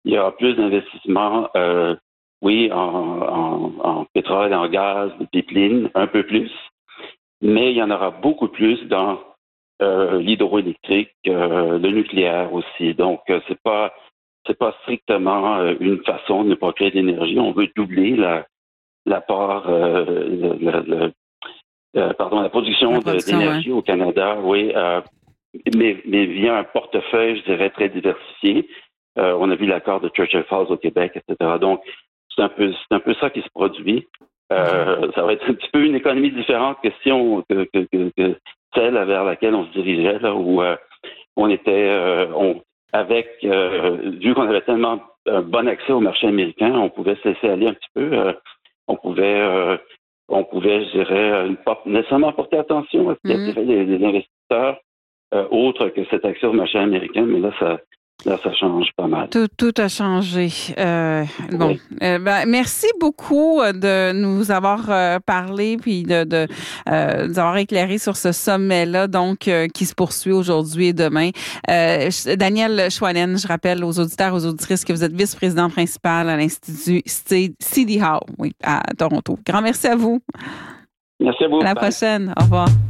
Il y aura plus d'investissements, oui, en pétrole, en gaz, des pipelines, un peu plus, mais il y en aura beaucoup plus dans l'hydroélectrique, le nucléaire aussi. Donc, c'est pas strictement une façon de ne pas créer d'énergie. On veut doubler la part, la La production production, ouais. d'énergie au Canada, oui, mais via un portefeuille, je dirais, très diversifié. On a vu l'accord de Churchill Falls au Québec, etc. Donc, c'est un peu ça qui se produit. OK. Ça va être un petit peu une économie différente que celle vers laquelle on se dirigeait, là, où on était, vu qu'on avait tellement un bon accès au marché américain, on pouvait se laisser aller un petit peu. On pouvait, euh, on pouvait, je dirais, pas nécessairement porter attention à ce qui Mhm. attirait les investisseurs, autre que cet accès au marché américain, mais là, ça change pas mal. Tout a changé. Bon, Oui. merci beaucoup de nous avoir parlé puis de nous avoir éclairé sur ce sommet-là, donc qui se poursuit aujourd'hui et demain. Daniel Schwanen, je rappelle aux auditeurs, aux auditrices que vous êtes vice-président principal à l'Institut City Hall, oui, à Toronto. Grand merci à vous. Merci à À vous. la Bye. prochaine. Au revoir.